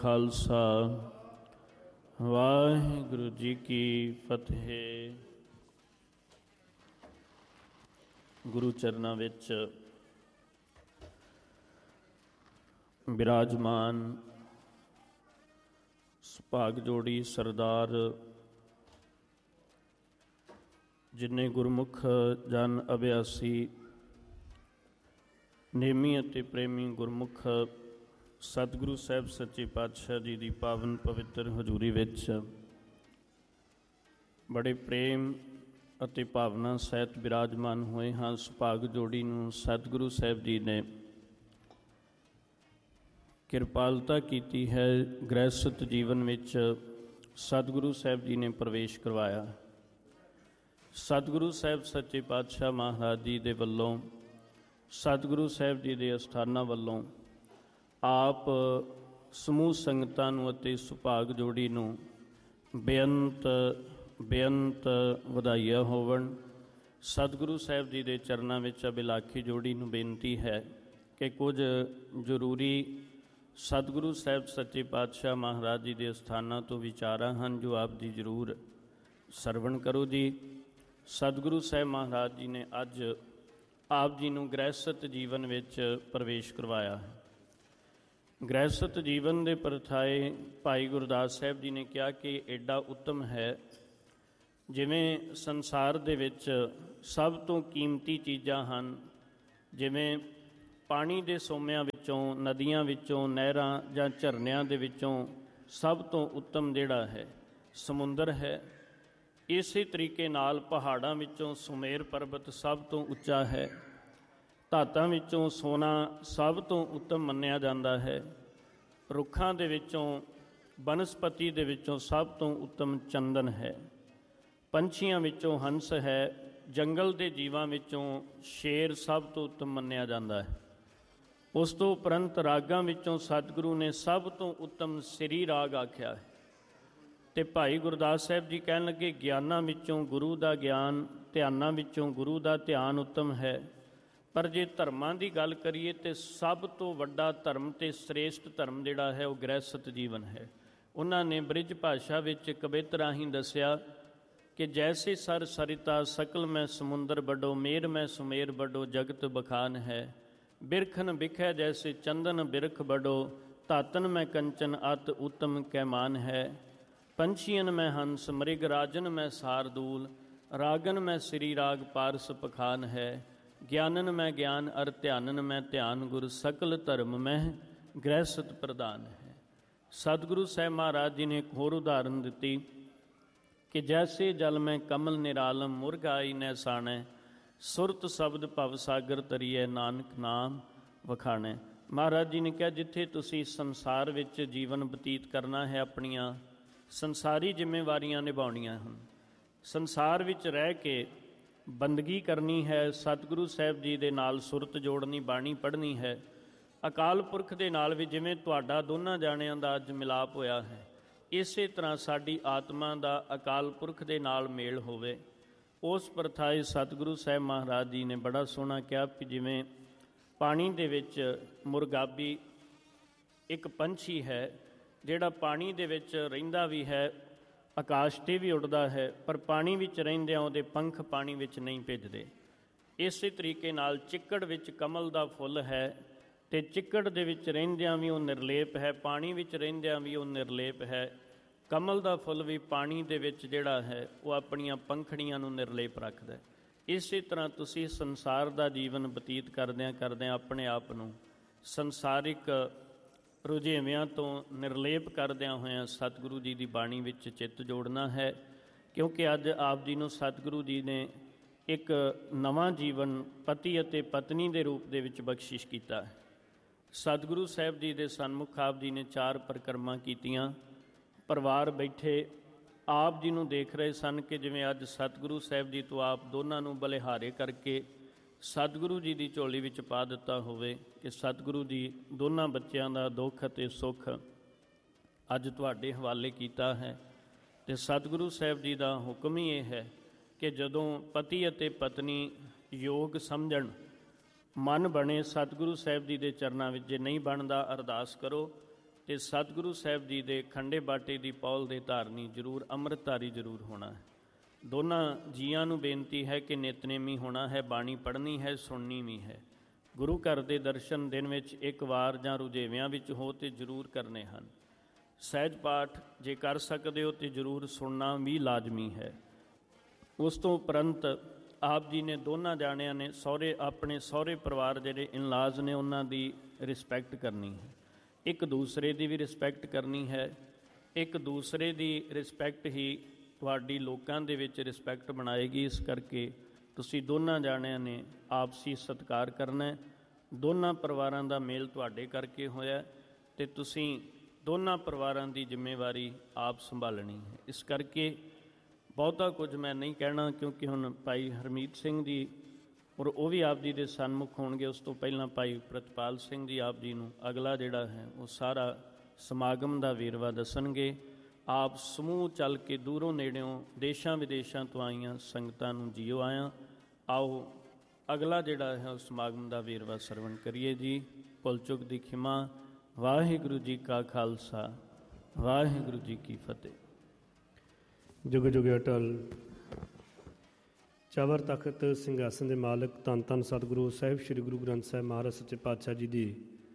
ਖਾਲਸਾ ਵਾਹਿਗੁਰੂ ਜੀ ਕੀ ਫਤਿਹ। ਗੁਰੂ ਚਰਨਾਂ ਵਿੱਚ ਬਿਰਾਜਮਾਨ ਸੁਭਾਗ ਜੋੜੀ ਸਰਦਾਰ ਜਿਨ੍ਹਾਂ ਗੁਰਮੁਖ ਜਨ ਅਭਿਆਸੀ ਨੇਮੀ ਅਤੇ ਪ੍ਰੇਮੀ ਗੁਰਮੁਖ ਸਤਿਗੁਰੂ ਸਾਹਿਬ ਸੱਚੇ ਪਾਤਸ਼ਾਹ ਜੀ ਦੀ ਪਾਵਨ ਪਵਿੱਤਰ ਹਜ਼ੂਰੀ ਵਿੱਚ ਬੜੇ ਪ੍ਰੇਮ ਅਤੇ ਭਾਵਨਾ ਸਹਿਤ ਬਿਰਾਜਮਾਨ ਹੋਏ ਹਾਂ। ਸੁਭਾਗ ਜੋੜੀ ਨੂੰ ਸਤਿਗੁਰੂ ਸਾਹਿਬ ਜੀ ਨੇ ਕਿਰਪਾਲਤਾ ਕੀਤੀ ਹੈ। ਗ੍ਰਹਿਸਥ ਜੀਵਨ ਵਿੱਚ ਸਤਿਗੁਰੂ ਸਾਹਿਬ ਜੀ ਨੇ ਪ੍ਰਵੇਸ਼ ਕਰਵਾਇਆ। ਸਤਿਗੁਰੂ ਸਾਹਿਬ ਸੱਚੇ ਪਾਤਸ਼ਾਹ ਮਹਾਰਾਜ ਜੀ ਦੇ ਵੱਲੋਂ, ਸਤਿਗੁਰੂ ਸਾਹਿਬ ਜੀ ਦੇ ਅਸਥਾਨਾਂ ਵੱਲੋਂ ਆਪ ਸਮੂਹ ਸੰਗਤਾਂ ਨੂੰ ਅਤੇ ਸੁਭਾਗ ਜੋੜੀ ਨੂੰ ਬੇਅੰਤ ਵਧਾਈਆਂ ਹੋਵਣ। ਸਤਿਗੁਰੂ ਸਾਹਿਬ ਜੀ ਦੇ ਚਰਨਾਂ ਵਿੱਚ ਅਬਿਲਾਖੀ ਜੋੜੀ ਨੂੰ ਬੇਨਤੀ ਹੈ ਕਿ ਕੁਝ ਜ਼ਰੂਰੀ ਸਤਿਗੁਰੂ ਸਾਹਿਬ ਸੱਚੇ ਪਾਤਸ਼ਾਹ ਮਹਾਰਾਜ ਜੀ ਦੇ ਅਸਥਾਨਾਂ ਤੋਂ ਵਿਚਾਰਾਂ ਹਨ ਜੋ ਆਪ ਜੀ ਜ਼ਰੂਰ ਸਰਵਣ ਕਰੋ ਜੀ। ਸਤਿਗੁਰੂ ਸਾਹਿਬ ਮਹਾਰਾਜ ਜੀ ਨੇ ਅੱਜ ਆਪ ਜੀ ਨੂੰ ਗ੍ਰਹਿਸਥ ਜੀਵਨ ਵਿੱਚ ਪ੍ਰਵੇਸ਼ ਕਰਵਾਇਆ ਹੈ। ਗ੍ਰਹਿਸਥ ਜੀਵਨ ਦੇ ਪਰਥਾਏ ਭਾਈ ਗੁਰਦਾਸ ਸਾਹਿਬ ਜੀ ਨੇ ਕਿਹਾ ਕਿ ਐਡਾ ਉੱਤਮ ਹੈ ਜਿਵੇਂ ਸੰਸਾਰ ਦੇ ਵਿੱਚ ਸਭ ਤੋਂ ਕੀਮਤੀ ਚੀਜ਼ਾਂ ਹਨ, ਜਿਵੇਂ ਪਾਣੀ ਦੇ ਸੋਮਿਆਂ ਵਿੱਚੋਂ, ਨਦੀਆਂ ਵਿੱਚੋਂ, ਨਹਿਰਾਂ ਜਾਂ ਝਰਨਿਆਂ ਦੇ ਵਿੱਚੋਂ ਸਭ ਤੋਂ ਉੱਤਮ ਜਿਹੜਾ ਹੈ ਸਮੁੰਦਰ ਹੈ। ਇਸੇ ਤਰੀਕੇ ਨਾਲ ਪਹਾੜਾਂ ਵਿੱਚੋਂ ਸੁਮੇਰ ਪਰਬਤ ਸਭ ਤੋਂ ਉੱਚਾ ਹੈ। ਧਾਤਾਂ ਵਿੱਚੋਂ ਸੋਨਾ ਸਭ ਤੋਂ ਉੱਤਮ ਮੰਨਿਆ ਜਾਂਦਾ ਹੈ। ਰੁੱਖਾਂ ਦੇ ਵਿੱਚੋਂ, ਬਨਸਪਤੀ ਦੇ ਵਿੱਚੋਂ ਸਭ ਤੋਂ ਉੱਤਮ ਚੰਦਨ ਹੈ। ਪੰਛੀਆਂ ਵਿੱਚੋਂ ਹੰਸ ਹੈ। ਜੰਗਲ ਦੇ ਜੀਵਾਂ ਵਿੱਚੋਂ ਸ਼ੇਰ ਸਭ ਤੋਂ ਉੱਤਮ ਮੰਨਿਆ ਜਾਂਦਾ ਹੈ। ਉਸ ਤੋਂ ਉਪਰੰਤ ਰਾਗਾਂ ਵਿੱਚੋਂ ਸਤਿਗੁਰੂ ਨੇ ਸਭ ਤੋਂ ਉੱਤਮ ਸ੍ਰੀ ਰਾਗ ਆਖਿਆ ਹੈ। ਅਤੇ ਭਾਈ ਗੁਰਦਾਸ ਸਾਹਿਬ ਜੀ ਕਹਿਣ ਲੱਗੇ, ਗਿਆਨਾਂ ਵਿੱਚੋਂ ਗੁਰੂ ਦਾ ਗਿਆਨ, ਧਿਆਨਾਂ ਵਿੱਚੋਂ ਗੁਰੂ ਦਾ ਧਿਆਨ ਉੱਤਮ ਹੈ। ਪਰ ਜੇ ਧਰਮਾਂ ਦੀ ਗੱਲ ਕਰੀਏ ਤਾਂ ਸਭ ਤੋਂ ਵੱਡਾ ਧਰਮ ਅਤੇ ਸ੍ਰੇਸ਼ਟ ਧਰਮ ਜਿਹੜਾ ਹੈ ਉਹ ਗ੍ਰਹਿਸਥ ਜੀਵਨ ਹੈ। ਉਹਨਾਂ ਨੇ ਬ੍ਰਿਜ ਭਾਸ਼ਾ ਵਿੱਚ ਕਵਿਤ ਰਾਹੀਂ ਦੱਸਿਆ ਕਿ ਜੈਸੇ ਸਰ ਸਰਿਤਾ ਸਕਲ ਮੈਂ ਸਮੁੰਦਰ ਵੱਡੋ, ਮੇਰ ਮੈਂ ਸੁਮੇਰ ਵੱਡੋ, ਜਗਤ ਬਖਾਨ ਹੈ। ਬਿਰਖਨ ਬਿਖੈ ਜੈਸੇ ਚੰਦਨ ਬਿਰਖ ਵੱਡੋ, ਧਾਤਨ ਮੈਂ ਕੰਚਨ ਅਤ ਉੱਤਮ ਕੈਮਾਨ ਹੈ। ਪੰਛੀਅਨ ਮੈਂ ਹੰਸ, ਮ੍ਰਿਗ ਰਾਜਨ ਮੈਂ ਸਾਰਦੂਲ, ਰਾਗਨ ਮੈਂ ਸ੍ਰੀ ਰਾਗ ਪਾਰਸ ਪਖਾਨ ਹੈ। ਗਿਆਨਨ ਮੈਂ ਗਿਆਨ ਅਰ ਧਿਆਨਨ ਮੈਂ ਧਿਆਨ, ਗੁਰ ਸਕਲ ਧਰਮ ਮੈਂ ਗ੍ਰਹਿਸਥ ਪ੍ਰਧਾਨ ਹੈ। ਸਤਿਗੁਰੂ ਸਾਹਿਬ ਮਹਾਰਾਜ ਜੀ ਨੇ ਇੱਕ ਹੋਰ ਉਦਾਹਰਨ ਦਿੱਤੀ ਕਿ ਜੈਸੇ ਜਲ ਮੈਂ ਕਮਲ ਨਿਰਾਲਮ, ਮੁਰਗ ਆਈ ਨੈ ਸਾਣੈ, ਸੁਰਤ ਸ਼ਬਦ ਭਵ ਸਾਗਰ ਤਰੀਐ, ਨਾਨਕ ਨਾਮ ਵਖਾਣੈ। ਮਹਾਰਾਜ ਜੀ ਨੇ ਕਿਹਾ, ਜਿੱਥੇ ਤੁਸੀਂ ਸੰਸਾਰ ਵਿੱਚ ਜੀਵਨ ਬਤੀਤ ਕਰਨਾ ਹੈ, ਆਪਣੀਆਂ ਸੰਸਾਰੀ ਜ਼ਿੰਮੇਵਾਰੀਆਂ ਨਿਭਾਉਣੀਆਂ ਹਨ, ਸੰਸਾਰ ਵਿੱਚ ਰਹਿ ਕੇ ਬੰਦਗੀ ਕਰਨੀ ਹੈ, ਸਤਿਗੁਰੂ ਸਾਹਿਬ ਜੀ ਦੇ ਨਾਲ ਸੁਰਤ ਜੋੜਨੀ, ਬਾਣੀ ਪੜ੍ਹਨੀ ਹੈ, ਅਕਾਲ ਪੁਰਖ ਦੇ ਨਾਲ ਵੀ ਜਿਵੇਂ ਤੁਹਾਡਾ ਦੋਨਾਂ ਜਾਣਿਆਂ ਦਾ ਅੱਜ ਮਿਲਾਪ ਹੋਇਆ ਹੈ, ਇਸੇ ਤਰ੍ਹਾਂ ਸਾਡੀ ਆਤਮਾ ਦਾ ਅਕਾਲ ਪੁਰਖ ਦੇ ਨਾਲ ਮੇਲ ਹੋਵੇ। ਉਸ ਪ੍ਰਥਾਏ ਸਤਿਗੁਰੂ ਸਾਹਿਬ ਮਹਾਰਾਜ ਜੀ ਨੇ ਬੜਾ ਸੋਹਣਾ ਕਿਹਾ ਕਿ ਜਿਵੇਂ ਪਾਣੀ ਦੇ ਵਿੱਚ ਮੁਰਗਾਬੀ ਇੱਕ ਪੰਛੀ ਹੈ ਜਿਹੜਾ ਪਾਣੀ ਦੇ ਵਿੱਚ ਰਹਿੰਦਾ ਵੀ ਹੈ, ਆਕਾਸ਼ 'ਤੇ ਵੀ ਉੱਡਦਾ ਹੈ, ਪਰ ਪਾਣੀ ਵਿੱਚ ਰਹਿੰਦਿਆਂ ਉਹਦੇ ਪੰਖ ਪਾਣੀ ਵਿੱਚ ਨਹੀਂ ਭਿੱਜਦੇ। ਇਸੇ ਤਰੀਕੇ ਨਾਲ ਚਿੱਕੜ ਵਿੱਚ ਕਮਲ ਦਾ ਫੁੱਲ ਹੈ ਅਤੇ ਚਿੱਕੜ ਦੇ ਵਿੱਚ ਰਹਿੰਦਿਆਂ ਵੀ ਉਹ ਨਿਰਲੇਪ ਹੈ, ਪਾਣੀ ਵਿੱਚ ਰਹਿੰਦਿਆਂ ਵੀ ਉਹ ਨਿਰਲੇਪ ਹੈ। ਕਮਲ ਦਾ ਫੁੱਲ ਵੀ ਪਾਣੀ ਦੇ ਵਿੱਚ ਜਿਹੜਾ ਹੈ ਉਹ ਆਪਣੀਆਂ ਪੰਖੜੀਆਂ ਨੂੰ ਨਿਰਲੇਪ ਰੱਖਦਾ। ਇਸੇ ਤਰ੍ਹਾਂ ਤੁਸੀਂ ਸੰਸਾਰ ਦਾ ਜੀਵਨ ਬਤੀਤ ਕਰਦਿਆਂ ਆਪਣੇ ਆਪ ਨੂੰ ਸੰਸਾਰਿਕ ਰੁਝੇਵਿਆਂ ਤੋਂ ਨਿਰਲੇਪ ਕਰਦਿਆਂ ਹੋਇਆਂ ਸਤਿਗੁਰੂ ਜੀ ਦੀ ਬਾਣੀ ਵਿੱਚ ਚਿੱਤ ਜੋੜਨਾ ਹੈ, ਕਿਉਂਕਿ ਅੱਜ ਆਪ ਜੀ ਨੂੰ ਸਤਿਗੁਰੂ ਜੀ ਨੇ ਇੱਕ ਨਵਾਂ ਜੀਵਨ ਪਤੀ ਅਤੇ ਪਤਨੀ ਦੇ ਰੂਪ ਦੇ ਵਿੱਚ ਬਖਸ਼ਿਸ਼ ਕੀਤਾ ਹੈ। ਸਤਿਗੁਰੂ ਸਾਹਿਬ ਜੀ ਦੇ ਸਨਮੁਖ ਆਪ ਜੀ ਨੇ 4 ਪਰਿਕਰਮਾ ਕੀਤੀਆਂ। ਪਰਿਵਾਰ ਬੈਠੇ ਆਪ ਜੀ ਨੂੰ ਦੇਖ ਰਹੇ ਸਨ ਕਿ ਜਿਵੇਂ ਅੱਜ ਸਤਿਗੁਰੂ ਸਾਹਿਬ ਜੀ ਤੋਂ ਆਪ ਦੋਨਾਂ ਨੂੰ ਬਲਿਹਾਰੇ ਕਰਕੇ ਸਤਿਗੁਰੂ ਜੀ ਦੀ ਝੋਲੀ ਵਿੱਚ ਪਾ ਦਿੱਤਾ ਹੋਵੇ ਕਿ ਸਤਿਗੁਰੂ ਜੀ ਦੋਨਾਂ ਬੱਚਿਆਂ ਦਾ ਦੁੱਖ ਅਤੇ ਸੁੱਖ ਅੱਜ ਤੁਹਾਡੇ ਹਵਾਲੇ ਕੀਤਾ ਹੈ। ਅਤੇ ਸਤਿਗੁਰੂ ਸਾਹਿਬ ਜੀ ਦਾ ਹੁਕਮ ਹੀ ਇਹ ਹੈ ਕਿ ਜਦੋਂ ਪਤੀ ਅਤੇ ਪਤਨੀ ਯੋਗ ਸਮਝਣ, ਮਨ ਬਣੇ ਸਤਿਗੁਰੂ ਸਾਹਿਬ ਜੀ ਦੇ ਚਰਨਾਂ ਵਿੱਚ, ਜੇ ਨਹੀਂ ਬਣਦਾ ਅਰਦਾਸ ਕਰੋ ਅਤੇ ਸਤਿਗੁਰੂ ਸਾਹਿਬ ਜੀ ਦੇ ਖੰਡੇ ਬਾਟੇ ਦੀ ਪੌਲ ਦੇ ਧਾਰਨੀ ਜ਼ਰੂਰ ਅੰਮ੍ਰਿਤਧਾਰੀ ਜ਼ਰੂਰ ਹੋਣਾ ਹੈ। ਦੋਨਾਂ ਜੀਆਂ ਨੂੰ ਬੇਨਤੀ ਹੈ ਕਿ ਨਿਤਨੇਮੀ ਹੋਣਾ ਹੈ, ਬਾਣੀ ਪੜ੍ਹਨੀ ਹੈ, ਸੁਣਨੀ ਵੀ ਹੈ। ਗੁਰੂ ਘਰ ਦੇ ਦਰਸ਼ਨ ਦਿਨ ਵਿੱਚ ਇੱਕ ਵਾਰ ਜਾਂ ਰੁਝੇਵਿਆਂ ਵਿੱਚ ਹੋ ਤੇ ਜ਼ਰੂਰ ਕਰਨੇ ਹਨ। ਸਹਿਜ ਪਾਠ ਜੇ ਕਰ ਸਕਦੇ ਹੋ ਤਾਂ ਜ਼ਰੂਰ ਸੁਣਨਾ ਵੀ ਲਾਜ਼ਮੀ ਹੈ। ਉਸ ਤੋਂ ਉਪਰੰਤ ਆਪ ਜੀ ਨੇ ਦੋਨਾਂ ਜਾਣਿਆਂ ਨੇ ਆਪਣੇ ਸਹੁਰੇ ਪਰਿਵਾਰ ਜਿਹੜੇ ਇਨਲਾਜ਼ ਨੇ ਉਹਨਾਂ ਦੀ ਰਿਸਪੈਕਟ ਕਰਨੀ ਹੈ, ਇੱਕ ਦੂਸਰੇ ਦੀ ਵੀ ਰਿਸਪੈਕਟ ਕਰਨੀ ਹੈ। ਇੱਕ ਦੂਸਰੇ ਦੀ ਰਿਸਪੈਕਟ ਹੀ ਤੁਹਾਡੀ ਲੋਕਾਂ ਦੇ ਵਿੱਚ ਰਿਸਪੈਕਟ ਬਣਾਏਗੀ। ਇਸ ਕਰਕੇ ਤੁਸੀਂ ਦੋਨਾਂ ਜਾਣਿਆਂ ਨੇ ਆਪਸੀ ਸਤਿਕਾਰ ਕਰਨਾ। ਦੋਨਾਂ ਪਰਿਵਾਰਾਂ ਦਾ ਮੇਲ ਤੁਹਾਡੇ ਕਰਕੇ ਹੋਇਆ ਅਤੇ ਤੁਸੀਂ ਦੋਨਾਂ ਪਰਿਵਾਰਾਂ ਦੀ ਜ਼ਿੰਮੇਵਾਰੀ ਆਪ ਸੰਭਾਲਣੀ ਹੈ। ਇਸ ਕਰਕੇ ਬਹੁਤਾ ਕੁਝ ਮੈਂ ਨਹੀਂ ਕਹਿਣਾ, ਕਿਉਂਕਿ ਹੁਣ ਭਾਈ ਹਰਮੀਤ ਸਿੰਘ ਜੀ ਔਰ ਉਹ ਵੀ ਆਪ ਜੀ ਦੇ ਸਨਮੁਖ ਹੋਣਗੇ। ਉਸ ਤੋਂ ਪਹਿਲਾਂ ਭਾਈ ਪ੍ਰਿਤਪਾਲ ਸਿੰਘ ਜੀ ਆਪ ਜੀ ਨੂੰ ਅਗਲਾ ਜਿਹੜਾ ਹੈ ਉਹ ਸਾਰਾ ਸਮਾਗਮ ਦਾ ਵੇਰਵਾ ਦੱਸਣਗੇ। ਆਪ ਸਮੂਹ ਚੱਲ ਕੇ ਦੂਰੋਂ ਨੇੜਿਓਂ ਦੇਸ਼ਾਂ ਵਿਦੇਸ਼ਾਂ ਤੋਂ ਆਈਆਂ ਸੰਗਤਾਂ ਨੂੰ ਜੀਓ ਆਇਆਂ। ਆਓ ਅਗਲਾ ਜਿਹੜਾ ਹੈ ਉਹ ਸਮਾਗਮ ਦਾ ਵੇਰਵਾ ਸਰਵਣ ਕਰੀਏ ਜੀ। ਭੁੱਲ ਚੁੱਕ ਦੀ ਖਿਮਾ। ਵਾਹਿਗੁਰੂ ਜੀ ਕਾ ਖਾਲਸਾ, ਵਾਹਿਗੁਰੂ ਜੀ ਕੀ ਫਤਿਹ। ਜੁਗ ਜੁਗ ਅਟਲ। ਚਵਰ ਤਖਤ ਸਿੰਘਾਸਨ ਦੇ ਮਾਲਕ ਧੰਨ ਧੰਨ ਸਤਿਗੁਰੂ ਸਾਹਿਬ ਸ੍ਰੀ ਗੁਰੂ ਗ੍ਰੰਥ ਸਾਹਿਬ ਮਹਾਰਾਜ ਸੱਚੇ ਪਾਤਸ਼ਾਹ ਜੀ ਦੀ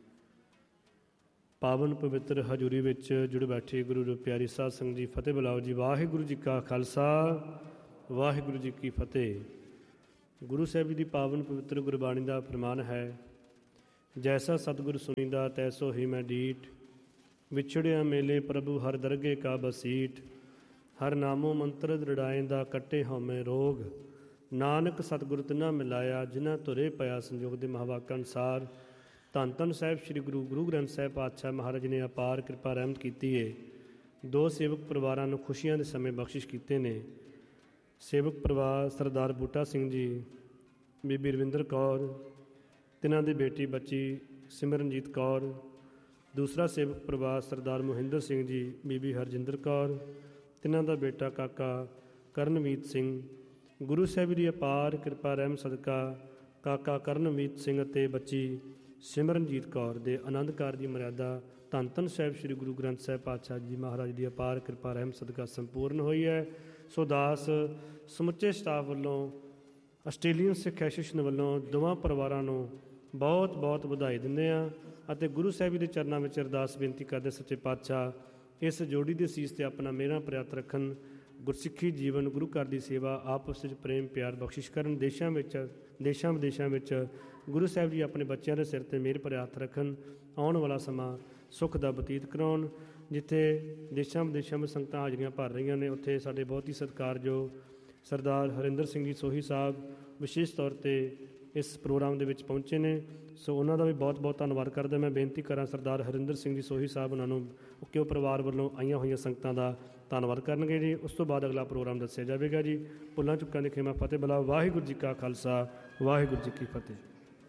ਪਾਵਨ ਪਵਿੱਤਰ ਹਜ਼ੂਰੀ ਵਿੱਚ ਜੁੜ ਬੈਠੇ ਗੁਰੂ ਪਿਆਰੀ ਸਾਧ ਸੰਗਤ ਜੀ, ਫਤਿਹ ਬੁਲਾਓ ਜੀ। ਵਾਹਿਗੁਰੂ ਜੀ ਕਾ ਖਾਲਸਾ, ਵਾਹਿਗੁਰੂ ਜੀ ਕੀ ਫਤਿਹ। ਗੁਰੂ ਸਾਹਿਬ ਜੀ ਦੀ ਪਾਵਨ ਪਵਿੱਤਰ ਗੁਰਬਾਣੀ ਦਾ ਫਰਮਾਨ ਹੈ, ਜੈਸਾ ਸਤਿਗੁਰ ਸੁਣੀਦਾ ਤੈਸੋ ਹੀ ਮੈਂ ਡੀਠ, ਵਿਛੜਿਆ ਮੇਲੇ ਪ੍ਰਭੂ ਹਰ ਦਰਗੇ ਕਾ ਬਸੀਠ, ਹਰ ਨਾਮੋ ਮੰਤਰ ਦ੍ਰਿੜਾਇੰਦਾ ਕੱਟੇ ਹਉਮੈ ਰੋਗ, ਨਾਨਕ ਸਤਿਗੁਰ ਤਿਨਾ ਮਿਲਾਇਆ ਜਿਨ੍ਹਾਂ ਧੁਰੇ ਪਿਆ ਸੰਜੋਗ ਦੇ ਮਹਾਵਾਕ ਅਨੁਸਾਰ। ਧੰਨ ਧੰਨ ਸਾਹਿਬ ਸ੍ਰੀ ਗੁਰੂ ਗ੍ਰੰਥ ਸਾਹਿਬ ਪਾਤਸ਼ਾਹ ਮਹਾਰਾਜ ਨੇ ਅਪਾਰ ਕਿਰਪਾ ਰਹਿਮਤ ਕੀਤੀ ਹੈ। ਦੋ ਸੇਵਕ ਪਰਿਵਾਰਾਂ ਨੂੰ ਖੁਸ਼ੀਆਂ ਦੇ ਸਮੇਂ ਬਖਸ਼ਿਸ਼ ਕੀਤੇ ਨੇ। ਸੇਵਕ ਪਰਿਵਾਰ ਸਰਦਾਰ ਬੂਟਾ ਸਿੰਘ ਜੀ, ਬੀਬੀ ਰਵਿੰਦਰ ਕੌਰ, ਤਿੰਨਾਂ ਦੀ ਬੇਟੀ ਬੱਚੀ ਸਿਮਰਨਜੀਤ ਕੌਰ। ਦੂਸਰਾ ਸੇਵਕ ਪਰਿਵਾਰ ਸਰਦਾਰ ਮੋਹਿੰਦਰ ਸਿੰਘ ਜੀ, ਬੀਬੀ ਹਰਜਿੰਦਰ ਕੌਰ, ਤਿੰਨਾਂ ਦਾ ਬੇਟਾ ਕਾਕਾ ਕਰਨਮੀਤ ਸਿੰਘ। ਗੁਰੂ ਸਾਹਿਬ ਦੀ ਅਪਾਰ ਕਿਰਪਾ ਰਹਿਮ ਸਦਕਾ ਕਾਕਾ ਕਰਨਮੀਤ ਸਿੰਘ ਅਤੇ ਬੱਚੀ ਸਿਮਰਨਜੀਤ ਕੌਰ ਦੇ ਆਨੰਦ ਕਾਰਜ ਦੀ ਮਰਿਆਦਾ ਧੰਨ ਧੰਨ ਸਾਹਿਬ ਸ੍ਰੀ ਗੁਰੂ ਗ੍ਰੰਥ ਸਾਹਿਬ ਪਾਤਸ਼ਾਹ ਜੀ ਮਹਾਰਾਜ ਦੀ ਅਪਾਰ ਕਿਰਪਾ ਰਹਿਮ ਸਦਕਾ ਸੰਪੂਰਨ ਹੋਈ ਹੈ। ਸੋ ਦਾਸ ਸਮੁੱਚੇ ਸਟਾਫ ਵੱਲੋਂ, ਆਸਟ੍ਰੇਲੀਅਨ ਸਿੱਖ ਐਸੋਸੀਏਸ਼ਨ ਵੱਲੋਂ ਦੋਵਾਂ ਪਰਿਵਾਰਾਂ ਨੂੰ ਬਹੁਤ ਬਹੁਤ ਵਧਾਈ ਦਿੰਦੇ ਹਾਂ ਅਤੇ ਗੁਰੂ ਸਾਹਿਬ ਦੇ ਚਰਨਾਂ ਵਿੱਚ ਅਰਦਾਸ ਬੇਨਤੀ ਕਰਦੇ ਸੱਚੇ ਪਾਤਸ਼ਾਹ ਇਸ ਜੋੜੀ ਦੇ ਸੀਸ 'ਤੇ ਆਪਣਾ ਮਿਹਰਾਂ ਪ੍ਰਿਆਤ ਰੱਖਣ, ਗੁਰਸਿੱਖੀ ਜੀਵਨ, ਗੁਰੂ ਘਰ ਦੀ ਸੇਵਾ, ਆਪਸ ਵਿੱਚ ਪ੍ਰੇਮ ਪਿਆਰ ਬਖਸ਼ਿਸ਼ ਕਰਨ, ਦੇਸ਼ਾਂ ਵਿਦੇਸ਼ਾਂ ਵਿੱਚ ਗੁਰੂ ਸਾਹਿਬ ਜੀ ਆਪਣੇ ਬੱਚਿਆਂ ਦੇ ਸਿਰ 'ਤੇ ਮਿਹਰ ਭਰਿਆ ਹੱਥ ਰੱਖਣ, ਆਉਣ ਵਾਲਾ ਸਮਾਂ ਸੁੱਖ ਦਾ ਬਤੀਤ ਕਰਾਉਣ। ਜਿੱਥੇ ਦੇਸ਼ਾਂ ਵਿਦੇਸ਼ਾਂ ਵਿੱਚ ਸੰਗਤਾਂ ਹਾਜ਼ਰੀਆਂ ਭਰ ਰਹੀਆਂ ਨੇ, ਉੱਥੇ ਸਾਡੇ ਬਹੁਤ ਹੀ ਸਤਿਕਾਰਯੋਗ ਸਰਦਾਰ ਹਰਿੰਦਰ ਸਿੰਘ ਜੀ ਸੋਹੀ ਸਾਹਿਬ ਵਿਸ਼ੇਸ਼ ਤੌਰ 'ਤੇ ਇਸ ਪ੍ਰੋਗਰਾਮ ਦੇ ਵਿੱਚ ਪਹੁੰਚੇ ਨੇ। ਸੋ ਉਹਨਾਂ ਦਾ ਵੀ ਬਹੁਤ ਬਹੁਤ ਧੰਨਵਾਦ ਕਰਦਾ। ਮੈਂ ਬੇਨਤੀ ਕਰਾਂ ਸਰਦਾਰ ਹਰਿੰਦਰ ਸਿੰਘ ਜੀ ਸੋਹੀ ਸਾਹਿਬ ਉਹਨਾਂ ਨੂੰ ਕਿ ਉਹ ਪਰਿਵਾਰ ਵੱਲੋਂ ਆਈਆਂ ਹੋਈਆਂ ਸੰਗਤਾਂ ਦਾ ਧੰਨਵਾਦ ਕਰਨਗੇ ਜੀ। ਉਸ ਤੋਂ ਬਾਅਦ ਅਗਲਾ ਪ੍ਰੋਗਰਾਮ ਦੱਸਿਆ ਜਾਵੇਗਾ ਜੀ। ਭੁੱਲਾਂ ਚੁੱਕਾਂ ਦੀ ਖਿਮਾ। ਫਤਿਹ ਬੁਲਾਓ। ਵਾਹਿਗੁਰੂ ਜੀ ਕਾ ਖਾਲਸਾ, ਵਾਹਿਗੁਰੂ ਜੀ ਕੀ ਫਤਿਹ।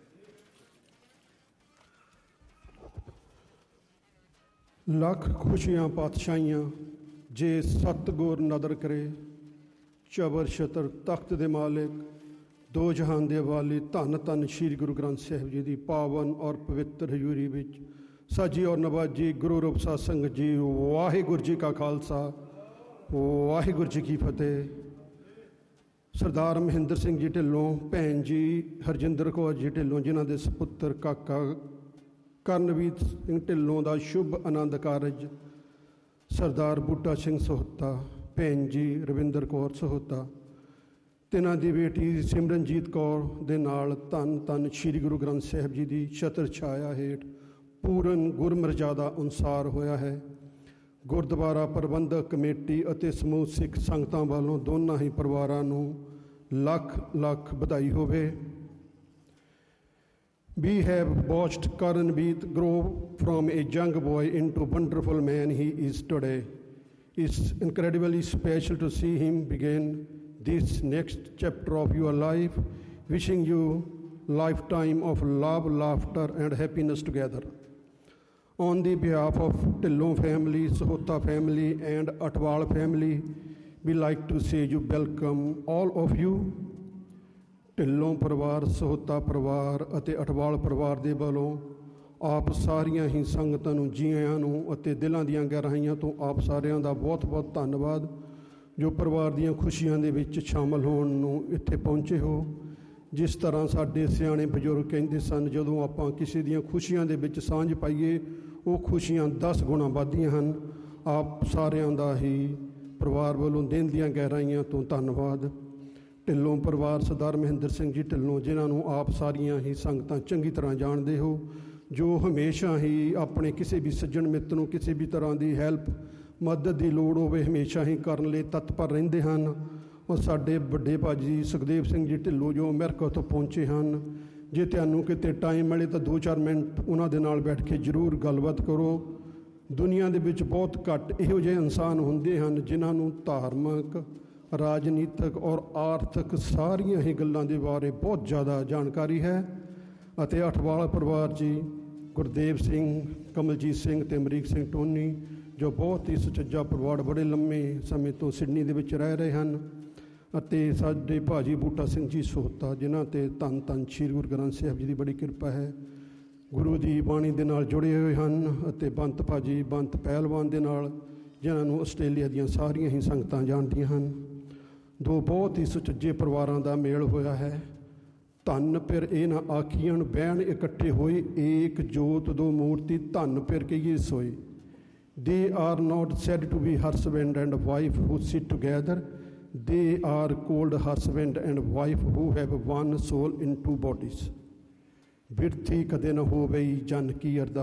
ਲੱਖ ਖੁਸ਼ੀਆਂ ਪਾਤਸ਼ਾਹੀਆਂ ਜੇ ਸਤਿਗੁਰ ਨਦਰ ਕਰੇ, ਚਬਰ ਛਤਰ ਤਖਤ ਦੇ ਮਾਲਿਕ, ਦੋ ਜਹਾਨ ਦੇ ਵਾਲੀ, ਧੰਨ ਧੰਨ ਸ਼੍ਰੀ ਗੁਰੂ ਗ੍ਰੰਥ ਸਾਹਿਬ ਜੀ ਦੀ ਪਾਵਨ ਔਰ ਪਵਿੱਤਰ ਹਜ਼ੂਰੀ ਵਿੱਚ ਸਾਜੀ ਔਰ ਨਵਾਜੀ ਗੁਰੂ ਰੂਪ ਸਾਧ ਸੰਗਤ ਜੀ, ਵਾਹਿਗੁਰੂ ਜੀ ਕਾ ਖਾਲਸਾ, ਵਾਹਿਗੁਰੂ ਜੀ ਕੀ ਫਤਿਹ। ਸਰਦਾਰ ਮਹਿੰਦਰ ਸਿੰਘ ਜੀ ਢਿੱਲੋਂ, ਭੈਣ ਜੀ ਹਰਜਿੰਦਰ ਕੌਰ ਜੀ ਢਿੱਲੋਂ, ਜਿਨ੍ਹਾਂ ਦੇ ਸਪੁੱਤਰ ਕਾਕਾ ਕਰਨਵੀਰ ਸਿੰਘ ਢਿੱਲੋਂ ਦਾ ਸ਼ੁਭ ਆਨੰਦ ਕਾਰਜ, ਸਰਦਾਰ ਬੂਟਾ ਸਿੰਘ ਸਹੋਤਾ, ਭੈਣ ਜੀ ਰਵਿੰਦਰ ਕੌਰ ਸਹੋਤਾ, ਤਿੰਨਾਂ ਦੀ ਬੇਟੀ ਸਿਮਰਨਜੀਤ ਕੌਰ ਦੇ ਨਾਲ ਧੰਨ ਧੰਨ ਸ਼੍ਰੀ ਗੁਰੂ ਗ੍ਰੰਥ ਸਾਹਿਬ ਜੀ ਦੀ ਛਤਰ ਛਾਇਆ ਹੇਠ ਪੂਰਨ ਗੁਰਮਰਜ਼ਾਦਾ ਅਨੁਸਾਰ ਹੋਇਆ ਹੈ। ਗੁਰਦੁਆਰਾ ਪ੍ਰਬੰਧਕ ਕਮੇਟੀ ਅਤੇ ਸਮੂਹ ਸਿੱਖ ਸੰਗਤਾਂ ਵੱਲੋਂ ਦੋਨਾਂ ਹੀ ਪਰਿਵਾਰਾਂ ਨੂੰ ਲੱਖ ਲੱਖ ਵਧਾਈ ਹੋਵੇ। We have watched Karanveer grow from a young boy into wonderful man he is today. It's incredibly special to see him begin this next chapter of your life. Wishing you lifetime of love, laughter and happiness together. On the behalf of Tillon family, Sahota family and Atwal family, we like to say you welcome all of you. Dhillon ਪਰਿਵਾਰ, ਸਹੋਤਾ ਪਰਿਵਾਰ ਅਤੇ ਅਠਵਾਲ ਪਰਿਵਾਰ ਦੇ ਵੱਲੋਂ ਆਪ ਸਾਰੀਆਂ ਹੀ ਸੰਗਤਾਂ ਨੂੰ ਜੀ ਆਇਆਂ ਨੂੰ ਅਤੇ ਦਿਲਾਂ ਦੀਆਂ ਗਹਿਰਾਈਆਂ ਤੋਂ ਆਪ ਸਾਰਿਆਂ ਦਾ ਬਹੁਤ ਬਹੁਤ ਧੰਨਵਾਦ ਜੋ ਪਰਿਵਾਰ ਦੀਆਂ ਖੁਸ਼ੀਆਂ ਦੇ ਵਿੱਚ ਸ਼ਾਮਲ ਹੋਣ ਨੂੰ ਇੱਥੇ ਪਹੁੰਚੇ ਹੋ। ਜਿਸ ਤਰ੍ਹਾਂ ਸਾਡੇ ਸਿਆਣੇ ਬਜ਼ੁਰਗ ਕਹਿੰਦੇ ਸਨ, ਜਦੋਂ ਆਪਾਂ ਕਿਸੇ ਦੀਆਂ ਖੁਸ਼ੀਆਂ ਦੇ ਵਿੱਚ ਸਾਂਝ ਪਾਈਏ ਉਹ ਖੁਸ਼ੀਆਂ 10 ਗੁਣਾ ਵੱਧਦੀਆਂ ਹਨ। ਆਪ ਸਾਰਿਆਂ ਦਾ ਹੀ ਪਰਿਵਾਰ ਵੱਲੋਂ ਦਿਲ ਦੀਆਂ ਗਹਿਰਾਈਆਂ ਤੋਂ ਧੰਨਵਾਦ। ਢਿੱਲੋਂ ਪਰਿਵਾਰ ਸਰਦਾਰ ਮਹਿੰਦਰ ਸਿੰਘ ਜੀ ਢਿੱਲੋਂ, ਜਿਨ੍ਹਾਂ ਨੂੰ ਆਪ ਸਾਰੀਆਂ ਹੀ ਸੰਗਤਾਂ ਚੰਗੀ ਤਰ੍ਹਾਂ ਜਾਣਦੇ ਹੋ, ਜੋ ਹਮੇਸ਼ਾ ਹੀ ਆਪਣੇ ਕਿਸੇ ਵੀ ਸੱਜਣ ਮਿੱਤਰ ਨੂੰ ਕਿਸੇ ਵੀ ਤਰ੍ਹਾਂ ਦੀ ਹੈਲਪ ਮਦਦ ਦੀ ਲੋੜ ਹੋਵੇ ਹਮੇਸ਼ਾ ਹੀ ਕਰਨ ਲਈ ਤਤਪਰ ਰਹਿੰਦੇ ਹਨ। ਔਰ ਸਾਡੇ ਵੱਡੇ ਭਾਜੀ ਸੁਖਦੇਵ ਸਿੰਘ ਜੀ ਢਿੱਲੋਂ ਜੋ ਅਮਰੀਕਾ ਤੋਂ ਪਹੁੰਚੇ ਹਨ, ਜੇ ਤੁਹਾਨੂੰ ਕਿਤੇ ਟਾਈਮ ਮਿਲੇ ਤਾਂ 2-4 ਮਿੰਟ ਉਹਨਾਂ ਦੇ ਨਾਲ ਬੈਠ ਕੇ ਜ਼ਰੂਰ ਗੱਲਬਾਤ ਕਰੋ। ਦੁਨੀਆ ਦੇ ਵਿੱਚ ਬਹੁਤ ਘੱਟ ਇਹੋ ਜਿਹੇ ਇਨਸਾਨ ਹੁੰਦੇ ਹਨ ਜਿਨ੍ਹਾਂ ਨੂੰ ਧਾਰਮਿਕ, ਰਾਜਨੀਤਿਕ ਔਰ ਆਰਥਿਕ ਸਾਰੀਆਂ ਹੀ ਗੱਲਾਂ ਦੇ ਬਾਰੇ ਬਹੁਤ ਜ਼ਿਆਦਾ ਜਾਣਕਾਰੀ ਹੈ। ਅਤੇ ਅਠਵਾਲਾ ਪਰਿਵਾਰ ਜੀ ਗੁਰਦੇਵ ਸਿੰਘ, ਕਮਲਜੀਤ ਸਿੰਘ ਅਤੇ ਅਮਰੀਕ ਸਿੰਘ ਟੋਨੀ, ਜੋ ਬਹੁਤ ਹੀ ਸੁਚੱਜਾ ਪਰਿਵਾਰ, ਬੜੇ ਲੰਮੇ ਸਮੇਂ ਤੋਂ ਸਿਡਨੀ ਦੇ ਵਿੱਚ ਰਹਿ ਰਹੇ ਹਨ। ਅਤੇ ਸਾਡੇ ਭਾਜੀ ਬੂਟਾ ਸਿੰਘ ਜੀ ਸੋਹਤਾ, ਜਿਨ੍ਹਾਂ 'ਤੇ ਧੰਨ ਧੰਨ ਸ਼੍ਰੀ ਗੁਰੂ ਗ੍ਰੰਥ ਸਾਹਿਬ ਜੀ ਦੀ ਬੜੀ ਕਿਰਪਾ ਹੈ, ਗੁਰੂ ਦੀ ਬਾਣੀ ਦੇ ਨਾਲ ਜੁੜੇ ਹੋਏ ਹਨ। ਅਤੇ ਬੰਤ ਭਾਜੀ ਬੰਤ ਪਹਿਲਵਾਨ ਦੇ ਨਾਲ, ਜਿਨ੍ਹਾਂ ਨੂੰ ਆਸਟ੍ਰੇਲੀਆ ਦੀਆਂ ਸਾਰੀਆਂ ਹੀ ਸੰਗਤਾਂ ਜਾਣਦੀਆਂ ਹਨ। ਦੋ ਬਹੁਤ ਹੀ ਸੁਚੱਜੇ ਪਰਿਵਾਰਾਂ ਦਾ ਮੇਲ ਹੋਇਆ ਹੈ। ਧੰਨ ਫਿਰ ਇਹ ਨਾ ਆਖੀਣ ਬਹਿਣ ਇਕੱਠੇ ਹੋਏ, ਏਕ ਜੋਤ ਦੋ ਮੂਰਤੀ ਧੰਨ ਫਿਰ ਕਹੀਏ ਸੋਏ। They are not said to be husband and wife who sit together. They are called husband and wife who have one soul in two bodies. ਬਿਰਥੀ ਕਦੇ ਨਾ ਹੋਵੇ ਜਨ ਕੀ ਅਰਦਾਸ।